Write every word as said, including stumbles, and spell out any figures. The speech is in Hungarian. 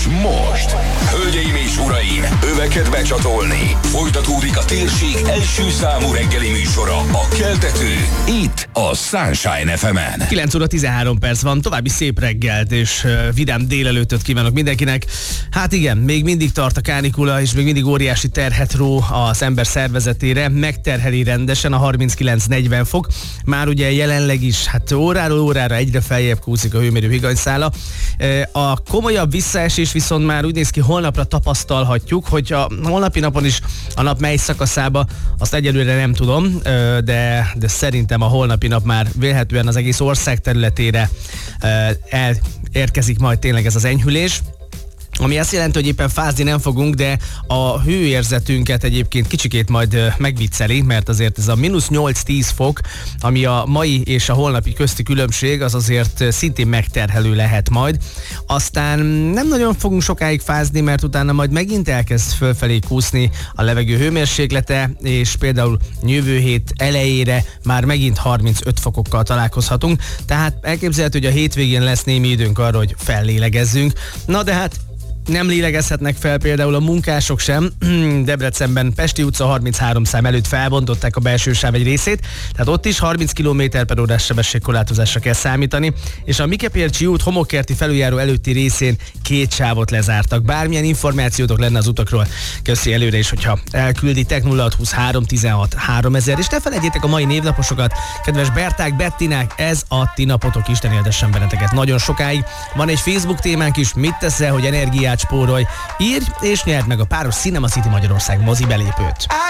most, hölgyeim és uraim, öveket becsatolni. Folytatódik a térség első számú reggeli műsora, a Keltető, itt a Sunshine ef emen. kilenc óra tizenhárom perc van, további szép reggelt és uh, vidám délelőttöt kívánok mindenkinek. Hát igen, még mindig tart a kánikula, és még mindig óriási terhet ró az ember szervezetére, megterheli rendesen a harminckilenc negyven fok. Már ugye jelenleg is, hát óráról órára egyre feljebb kúszik a hőmérő higanyszála. A komolyabb visszaesés viszont már úgy néz ki, holnapra tapasztalhatjuk, hogy a holnapi napon is a nap mely szakaszába, azt egyelőre nem tudom, de, de szerintem a holnapi nap már vélhetően az egész ország területére elérkezik majd tényleg ez az enyhülés. Ami azt jelenti, hogy éppen fázni nem fogunk, de a hőérzetünket egyébként kicsikét majd megvicceli, mert azért ez a mínusz nyolc-tíz fok, ami a mai és a holnapi közti különbség, az azért szintén megterhelő lehet majd. Aztán nem nagyon fogunk sokáig fázni, mert utána majd megint elkezd fölfelé kúszni a levegő hőmérséklete, és például jövő hét elejére már megint harmincöt fokokkal találkozhatunk, tehát elképzelhető, hogy a hétvégén lesz némi időnk arra, hogy fellélegezzünk. Na de hát nem lélegezhetnek fel például a munkások sem. Debrecenben Pesti utca harminchárom szám előtt felbontották a belső sáv egy részét, tehát ott is harminc kilométer per órás sebességkorlátozásra kell számítani, és a Mikepércsi út homokkerti felüljáró előtti részén két sávot lezártak. Bármilyen információtok lenne az utakról, köszi előre is, hogyha elkülditek nulla hat huszonhárom tizenhat háromezer, és ne felejtjétek a mai névnaposokat, kedves Berták, Bettinák, ez a ti napotok, Isten éltessen benneteket nagyon sokáig. Van egy Facebook témánk is, mit teszel, hogy energiát spórolj, írj és nyerd meg a páros Cinema City Magyarország mozi belépőt.